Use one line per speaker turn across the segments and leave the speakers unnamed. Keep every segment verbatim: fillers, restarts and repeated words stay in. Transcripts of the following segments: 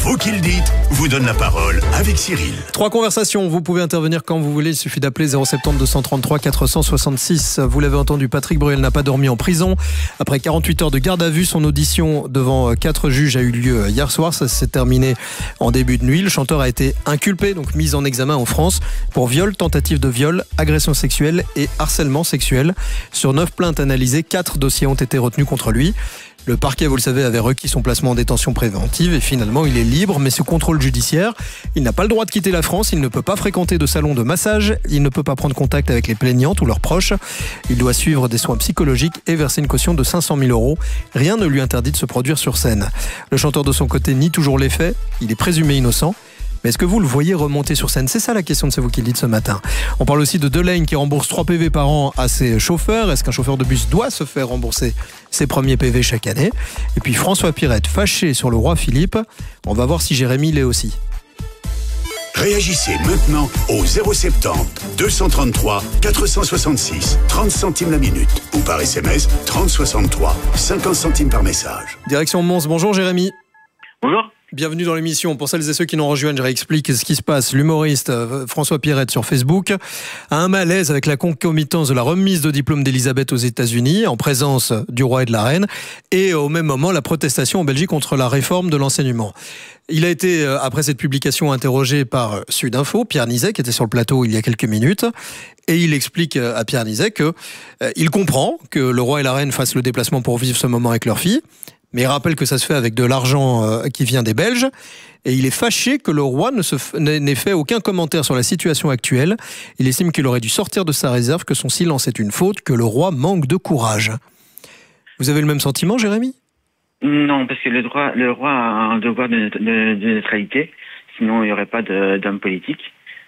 Vous qui le dites vous donne la parole avec Cyril.
Trois conversations, vous pouvez intervenir quand vous voulez, il suffit d'appeler zéro sept zéro deux cent trente-trois quatre cent soixante-six. Vous l'avez entendu, Patrick Bruel n'a pas dormi en prison. Après quarante-huit heures de garde à vue, son audition devant quatre juges a eu lieu hier soir. Ça s'est terminé en début de nuit. Le chanteur a été inculpé, donc mis en examen en France pour viol, tentative de viol, agression sexuelle et harcèlement sexuel. Sur neuf plaintes analysées, quatre dossiers ont été retenus contre lui. Le parquet, vous le savez, avait requis son placement en détention préventive et finalement il est libre, mais sous contrôle judiciaire. Il n'a pas le droit de quitter la France, il ne peut pas fréquenter de salon de massage, il ne peut pas prendre contact avec les plaignantes ou leurs proches. Il doit suivre des soins psychologiques et verser une caution de cinq cent mille euros. Rien ne lui interdit de se produire sur scène. Le chanteur de son côté nie toujours les faits, il est présumé innocent. Mais est-ce que vous le voyez remonter sur scène? C'est ça la question de C'est vous qui le dites ce matin. On parle aussi de Delaine qui rembourse trois P V par an à ses chauffeurs. Est-ce qu'un chauffeur de bus doit se faire rembourser ses premiers P V chaque année? Et puis François Pirette, fâché sur le roi Philippe. On va voir si Jérémy l'est aussi.
Réagissez maintenant au zéro sept zéro deux cent trente-trois quatre cent soixante-six, trente centimes la minute ou par S M S trente soixante-trois, cinquante centimes par message.
Direction Mons, bonjour Jérémy.
Bonjour.
Bienvenue dans l'émission. Pour celles et ceux qui nous rejoignent, je réexplique ce qui se passe. L'humoriste François Pirette sur Facebook a un malaise avec la concomitance de la remise de diplôme d'Elisabeth aux États-Unis en présence du roi et de la reine et au même moment la protestation en Belgique contre la réforme de l'enseignement. Il a été, après cette publication, interrogé par Sudinfo, Pierre Nizet, qui était sur le plateau il y a quelques minutes. Et il explique à Pierre Nizet qu'il euh, comprend que le roi et la reine fassent le déplacement pour vivre ce moment avec leur fille. Mais il rappelle que ça se fait avec de l'argent euh, qui vient des Belges. Et il est fâché que le roi ne se f... n'ait fait aucun commentaire sur la situation actuelle. Il estime qu'il aurait dû sortir de sa réserve, que son silence est une faute, que le roi manque de courage. Vous avez le même sentiment, Jérémy?
Non, parce que le, droit, le roi a un devoir de, de, de neutralité. Sinon, il n'y aurait pas d'homme politique.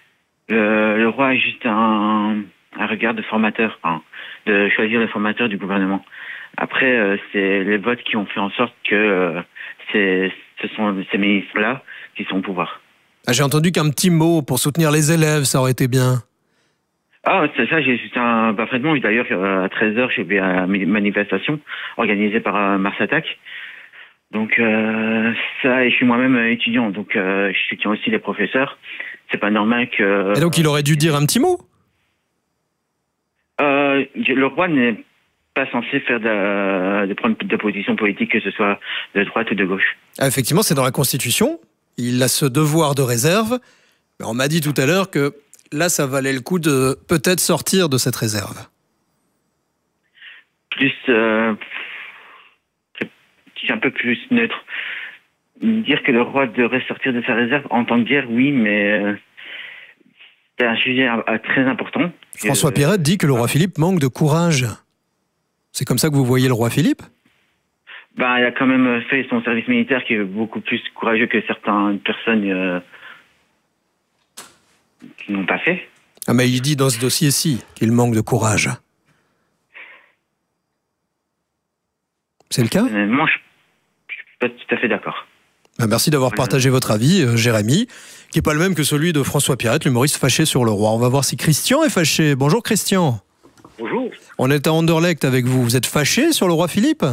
Le, le roi a juste un, un regard de formateur, hein, de choisir le formateur du gouvernement. Après, euh, c'est les votes qui ont fait en sorte que euh, c'est, ce sont ces ministres-là qui sont au pouvoir.
Ah, j'ai entendu qu'un petit mot pour soutenir les élèves, ça aurait été bien.
Ah, c'est ça, j'ai juste un parfaitement. D'ailleurs, à treize heures, j'ai vu une manifestation organisée par euh, Mars Attack. Donc, euh, ça, et je suis moi-même étudiant, donc euh, je soutiens aussi les professeurs. C'est pas normal que...
Et donc, il aurait dû dire un petit mot?
euh, Le roi n'est pas censé faire de, de prendre de position politique, que ce soit de droite ou de gauche.
Ah, effectivement, c'est dans la Constitution. Il a ce devoir de réserve. Mais on m'a dit tout à l'heure que là, ça valait le coup de peut-être sortir de cette réserve.
Plus... Euh, c'est un peu plus neutre. Dire que le roi devrait sortir de sa réserve en temps de guerre, oui, mais... Euh, c'est un sujet euh, très important.
François
euh,
Pirette dit que le roi Philippe manque de courage. C'est comme ça que vous voyez le roi Philippe?
Ben, il a quand même fait son service militaire qui est beaucoup plus courageux que certaines personnes euh, qui n'ont pas fait.
Ah, mais il dit dans ce dossier-ci qu'il manque de courage. C'est le cas?
Euh, moi, je ne suis pas tout à fait d'accord.
Ben, merci d'avoir partagé votre avis, euh, Jérémy, qui n'est pas le même que celui de François Pirette, l'humoriste fâché sur le roi. On va voir si Christian est fâché. Bonjour Christian.
Bonjour.
On est à Anderlecht avec vous. Vous êtes fâché sur le roi Philippe?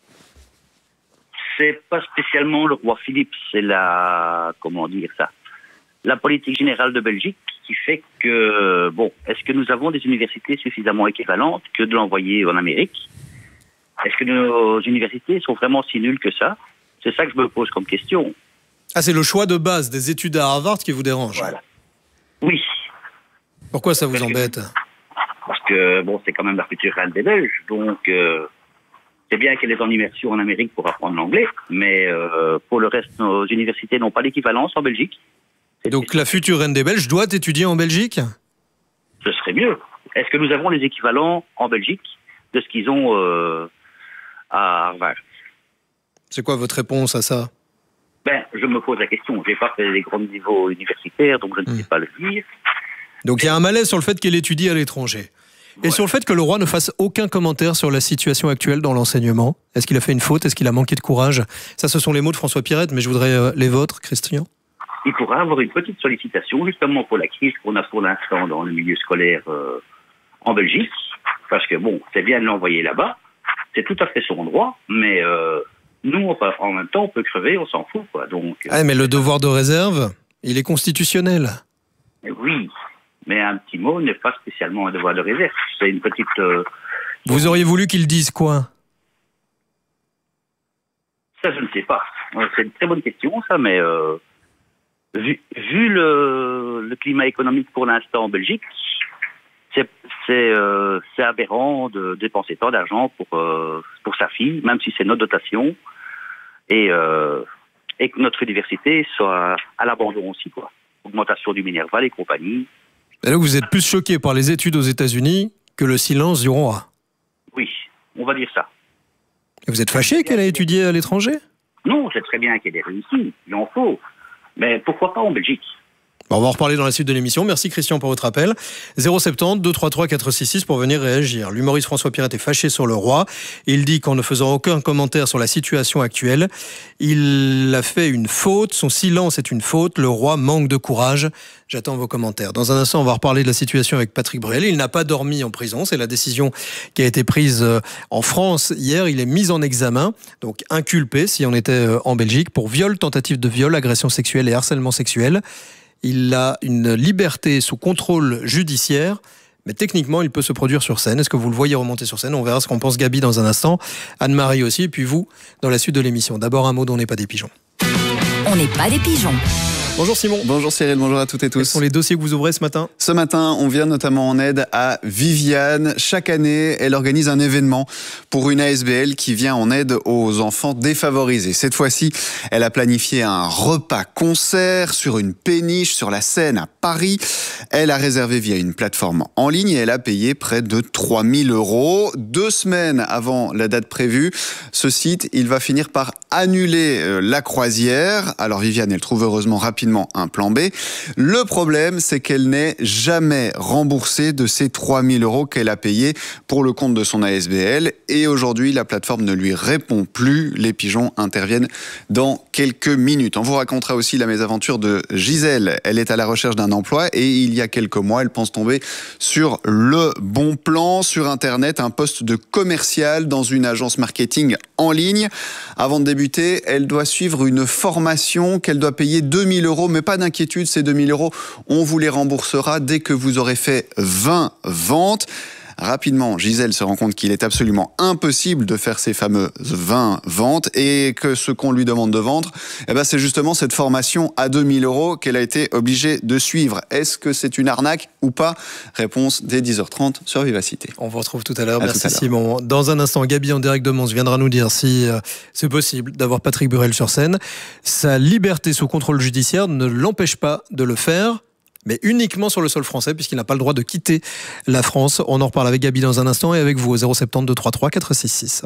C'est pas spécialement le roi Philippe, c'est la, comment dire ça, la politique générale de Belgique qui fait que, bon, est-ce que nous avons des universités suffisamment équivalentes que de l'envoyer en Amérique? Est-ce que nos universités sont vraiment si nulles que ça? C'est ça que je me pose comme question.
Ah, c'est le choix de base des études à Harvard qui vous dérange?
Voilà. Oui.
Pourquoi ça vous
Parce
embête?
que, Parce que, bon, c'est quand même la future reine des Belges, donc euh, c'est bien qu'elle est en immersion en Amérique pour apprendre l'anglais, mais euh, pour le reste, nos universités n'ont pas d'équivalence en Belgique.
Donc la future reine des Belges doit étudier en Belgique?
Ce serait mieux. Est-ce que nous avons les équivalents en Belgique de ce qu'ils ont euh, à Harvard?
C'est quoi votre réponse à ça?
Ben, je me pose la question. Je n'ai pas fait les grands niveaux universitaires, donc je ne sais
mmh.
pas le dire.
Donc il y a un malaise sur le fait qu'elle étudie à l'étranger. Et ouais. sur le fait que le roi ne fasse aucun commentaire sur la situation actuelle dans l'enseignement. Est-ce qu'il a fait une faute? Est-ce qu'il a manqué de courage? Ça, ce sont les mots de François Pirette, mais je voudrais euh, les vôtres, Christian.
Il pourra avoir une petite sollicitation, justement pour la crise qu'on a pour l'instant dans le milieu scolaire euh, en Belgique. Parce que, bon, c'est bien de l'envoyer là-bas. C'est tout à fait son droit, mais... Euh, nous, on peut, en même temps, on peut crever, on s'en fout, quoi. Donc,
ah, mais le devoir de réserve, il est constitutionnel.
Oui, mais un petit mot n'est pas spécialement un devoir de réserve. C'est une petite... Euh...
Vous auriez voulu qu'ils disent quoi?
Ça, je ne sais pas. C'est une très bonne question, ça, mais euh, vu, vu le, le climat économique pour l'instant en Belgique, c'est euh, aberrant de dépenser tant d'argent pour, euh, pour sa fille, même si c'est notre dotation, et, euh, et que notre université soit à l'abandon aussi, quoi. Augmentation du Minerval et compagnie.
Et là, vous êtes plus choqué par les études aux États-Unis que le silence du roi.
Oui, on va dire ça.
Et vous êtes fâché qu'elle ait étudié à l'étranger?
Non, c'est très bien qu'elle ait réussi, il en faut. Mais pourquoi pas en Belgique?
On va en reparler dans la suite de l'émission. Merci Christian pour votre appel. zéro sept zéro deux trois trois quatre six six pour venir réagir. L'humoriste François Pirette est fâché sur le roi. Il dit qu'en ne faisant aucun commentaire sur la situation actuelle, il a fait une faute. Son silence est une faute. Le roi manque de courage. J'attends vos commentaires. Dans un instant, on va reparler de la situation avec Patrick Bruel. Il n'a pas dormi en prison. C'est la décision qui a été prise en France hier. Il est mis en examen, donc inculpé, si on était en Belgique, pour viol, tentative de viol, agression sexuelle et harcèlement sexuel. Il a une liberté sous contrôle judiciaire, mais techniquement, il peut se produire sur scène. Est-ce que vous le voyez remonter sur scène? On verra ce qu'en pense Gabi dans un instant, Anne-Marie aussi, et puis vous, dans la suite de l'émission. D'abord, un mot d'On n'est pas des pigeons.
On n'est pas des pigeons.
Bonjour Simon.
Bonjour Cyril, bonjour à toutes et tous.
Quels sont les dossiers que vous ouvrez ce matin?
Ce matin, on vient notamment en aide à Viviane. Chaque année, elle organise un événement pour une A S B L qui vient en aide aux enfants défavorisés. Cette fois-ci, elle a planifié un repas-concert sur une péniche sur la Seine à Paris. Elle a réservé via une plateforme en ligne et elle a payé près de trois mille euros. Deux semaines avant la date prévue, ce site, il va finir par annuler la croisière. Alors Viviane, elle trouve heureusement rapidement un plan B. Le problème, c'est qu'elle n'est jamais remboursée de ces trois mille euros qu'elle a payés pour le compte de son A S B L. Et aujourd'hui, la plateforme ne lui répond plus. Les pigeons interviennent dans quelques minutes. On vous racontera aussi la mésaventure de Gisèle. Elle est à la recherche d'un emploi et il y a quelques mois, elle pense tomber sur le bon plan sur Internet, un poste de commercial dans une agence marketing en ligne. Avant de débuter, elle doit suivre une formation qu'elle doit payer deux mille euros. Mais pas d'inquiétude, ces deux mille euros, on vous les remboursera dès que vous aurez fait vingt ventes. Rapidement, Gisèle se rend compte qu'il est absolument impossible de faire ces fameuses vingt ventes et que ce qu'on lui demande de vendre, eh ben, c'est justement cette formation à deux mille euros qu'elle a été obligée de suivre. Est-ce que c'est une arnaque ou pas? Réponse dès dix heures trente sur Vivacité.
On vous retrouve tout à l'heure. Merci Simon. Dans un instant, Gabi en direct de Mons viendra nous dire si euh, c'est possible d'avoir Patrick Bruel sur scène. Sa liberté sous contrôle judiciaire ne l'empêche pas de le faire, mais uniquement sur le sol français, puisqu'il n'a pas le droit de quitter la France. On en reparle avec Gabi dans un instant et avec vous au zéro sept zéro deux trois trois quatre six six.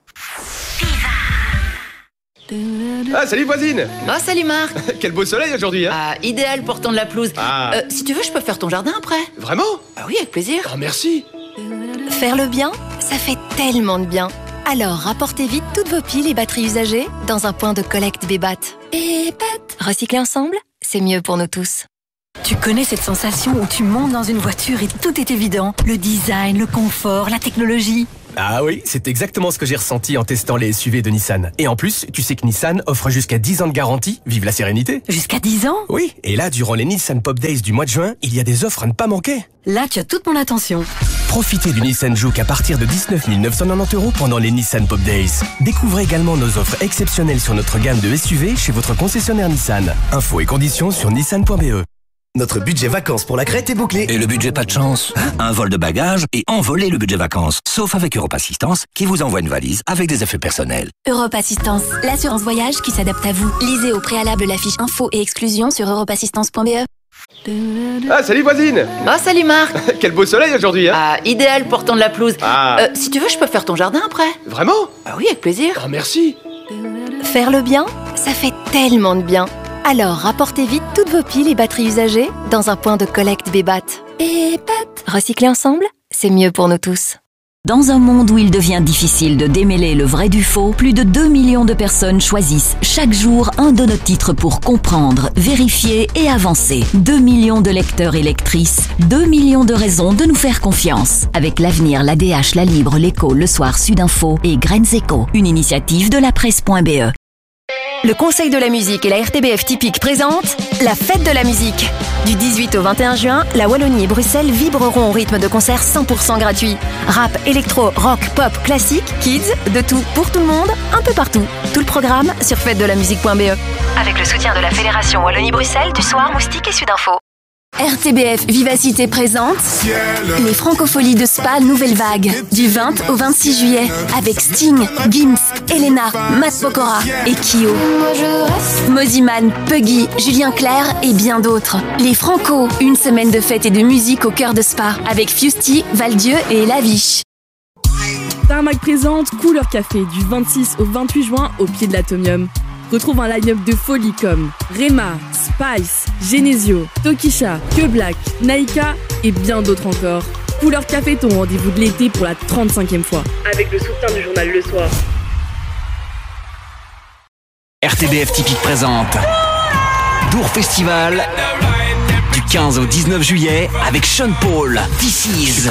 Ah, salut voisine.
Oh, salut Marc.
Quel beau soleil aujourd'hui, hein.
Ah, idéal pour tendre la pelouse.
Ah.
Euh, si tu veux, je peux faire ton jardin après.
Vraiment?
Ah oui, avec plaisir.
Oh, merci.
Faire le bien, ça fait tellement de bien. Alors, rapportez vite toutes vos piles et batteries usagées dans un point de collecte Bébat. Bébat. Recycler ensemble, c'est mieux pour nous tous.
Tu connais cette sensation où tu montes dans une voiture et tout est évident? Le design, le confort, la technologie.
Ah oui, c'est exactement ce que j'ai ressenti en testant les S U V de Nissan. Et en plus, tu sais que Nissan offre jusqu'à dix ans de garantie. Vive la sérénité.
Jusqu'à dix ans?
Oui, et là, durant les Nissan Pop Days du mois de juin, il y a des offres à ne pas manquer.
Là, tu as toute mon attention.
Profitez du Nissan Juke à partir de dix-neuf mille neuf cent quatre-vingt-dix euros pendant les Nissan Pop Days. Découvrez également nos offres exceptionnelles sur notre gamme de S U V chez votre concessionnaire Nissan. Infos et conditions sur nissan point b e.
Notre budget vacances pour la Crète est bouclé.
Et le budget pas de chance? Un vol de bagages et envoler le budget vacances. Sauf avec Europe Assistance, qui vous envoie une valise avec des effets personnels.
Europe Assistance, l'assurance voyage qui s'adapte à vous. Lisez au préalable la fiche info et exclusion sur europe assistance point b e.
Ah, salut voisine.
Oh, salut Marc.
Quel beau soleil aujourd'hui, hein.
Ah, idéal pour tendre la pelouse.
Ah.
Euh, si tu veux, je peux faire ton jardin après.
Vraiment?
Ah oui, avec plaisir.
Oh, merci.
Faire le bien, ça fait tellement de bien. Alors, rapportez vite toutes vos piles et batteries usagées dans un point de collecte Bébat. Bébat. Recycler ensemble, c'est mieux pour nous tous.
Dans un monde où il devient difficile de démêler le vrai du faux, plus de deux millions de personnes choisissent chaque jour un de nos titres pour comprendre, vérifier et avancer. deux millions de lecteurs et lectrices, deux millions de raisons de nous faire confiance. Avec l'Avenir, l'A D H, La Libre, l'Écho, Le Soir, Sudinfo et Graines Éco, une initiative de la presse.be.
Le Conseil de la musique et la R T B F Typique présentent la fête de la musique. Du dix-huit au vingt et un juin, la Wallonie et Bruxelles vibreront au rythme de concerts cent pour cent gratuits. Rap, électro, rock, pop, classique, kids, de tout pour tout le monde, un peu partout. Tout le programme sur fête de la musique point b e. Avec le soutien de la Fédération Wallonie-Bruxelles, du Soir, Moustique et Sudinfo. R T B F Vivacité présente les Francopholies de Spa Nouvelle Vague du vingt au vingt-six juillet avec Sting, Gims, Elena, Matt Pokora et Kyo. Moziman, Puggy, Julien Clerc et bien d'autres. Les Franco, une semaine de fête et de musique au cœur de Spa avec Fusty, Valdieu et Laviche.
Tarmac présente Couleur Café du vingt-six au vingt-huit juin au pied de l'Atomium. Retrouve un line-up de folie comme Rema, Spice, Genesio, Tokisha, Que Black, Naika et bien d'autres encore. Couleur Café, ton rendez-vous de l'été pour la trente-cinquième fois. Avec le soutien du journal Le Soir.
R T B F Typique présente Dour Festival du quinze au dix-neuf juillet avec Sean Paul, This Is.